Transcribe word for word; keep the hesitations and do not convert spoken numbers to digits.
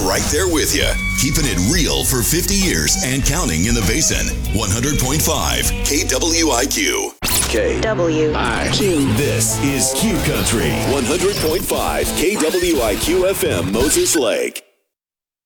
right there with you, keeping it real for fifty years and counting in the Basin. one hundred point five K W I Q. K W I Q. This is Q Country. one hundred point five K W I Q F M, Moses Lake.